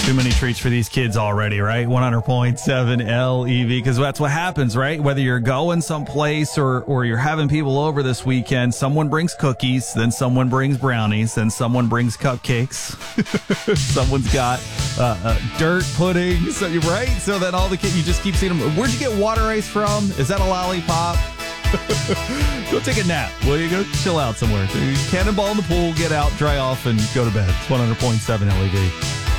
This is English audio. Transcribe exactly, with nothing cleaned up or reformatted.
Too many treats for these kids already, right? one hundred point seven L E V, because that's what happens, right? Whether you're going someplace or, or you're having people over this weekend, someone brings cookies, then someone brings brownies, then someone brings cupcakes. Someone's got uh, uh, dirt pudding, so, right? So then all the kids, you just keep seeing them. Where'd you get water ice from? Is that a lollipop? Go take a nap. Will you go chill out somewhere? Cannonball in the pool, get out, dry off, and go to bed. It's one hundred point seven L E V.